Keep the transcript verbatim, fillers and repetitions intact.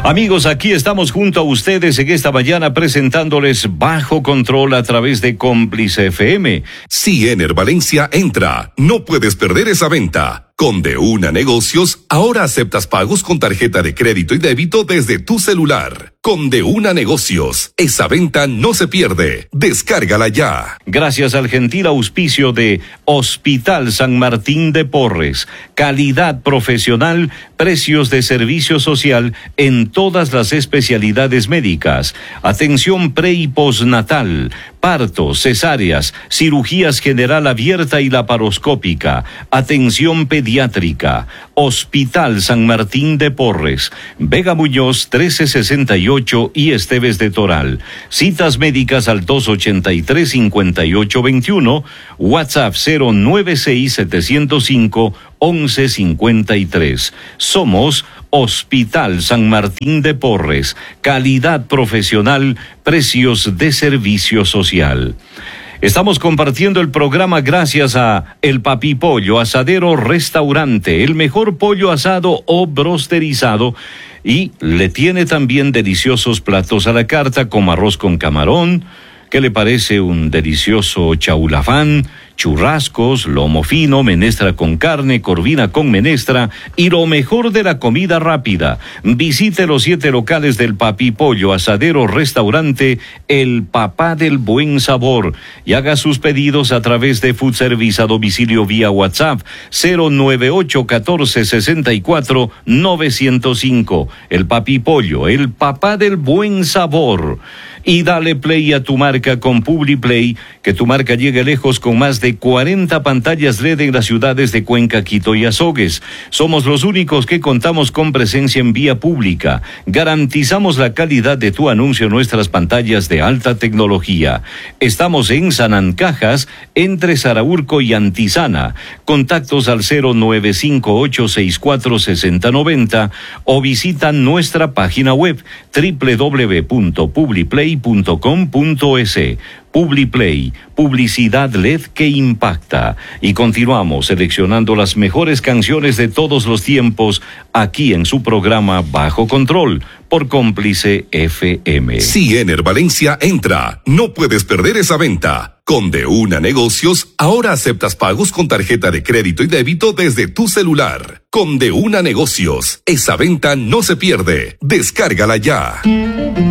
Amigos, aquí estamos junto a ustedes en esta mañana presentándoles Bajo Control a través de Cómplice F M. Si Ener Valencia entra, no puedes perder esa venta. Con De Una Negocios, ahora aceptas pagos con tarjeta de crédito y débito desde tu celular. Con De Una Negocios, esa venta no se pierde. Descárgala ya. Gracias al gentil auspicio de Hospital San Martín de Porres. Calidad profesional, precios de servicio social en todas las especialidades médicas. Atención pre y postnatal, partos, cesáreas, cirugías general abierta y laparoscópica. Atención pediátrica. Hospital San Martín de Porres. Vega Muñoz trece sesenta y ocho y Esteves de Toral. Citas médicas al dos ochenta y tres, cincuenta y ocho veintiuno. WhatsApp cero nueve seis, setecientos cinco, once cincuenta y tres. Somos Hospital San Martín de Porres. Calidad profesional, precios de servicio social. Estamos compartiendo el programa gracias a El Papi Pollo, Asadero Restaurante, el mejor pollo asado o brosterizado, y le tiene también deliciosos platos a la carta como arroz con camarón. ¿Qué le parece un delicioso chaulafán, churrascos, lomo fino, menestra con carne, corvina con menestra y lo mejor de la comida rápida? Visite los siete locales del Papi Pollo, Asadero Restaurante, El Papá del Buen Sabor, y haga sus pedidos a través de Food Service a domicilio vía WhatsApp cero nueve ocho, uno cuatro, seis cuatro, nueve cero cinco. El Papi Pollo, El Papá del Buen Sabor. Y dale play a tu marca con PubliPlay, que tu marca llegue lejos con más de cuarenta pantallas L E D en las ciudades de Cuenca, Quito y Azogues. Somos los únicos que contamos con presencia en vía pública. Garantizamos la calidad de tu anuncio en nuestras pantallas de alta tecnología. Estamos en Sanancajas, entre Saraurco y Antizana. Contactos al cero nueve cinco ocho seis cuatro seis cero nueve cero o visita nuestra página web doble u doble u doble u punto publiplay punto com punto es. PubliPlay, publicidad L E D que impacta. Y continuamos seleccionando las mejores canciones de todos los tiempos aquí en su programa Bajo Control por Cómplice F M. Si Ener Valencia entra, no puedes perder esa venta. Con De Una Negocios, ahora aceptas pagos con tarjeta de crédito y débito desde tu celular. Con De Una Negocios, esa venta no se pierde. Descárgala ya.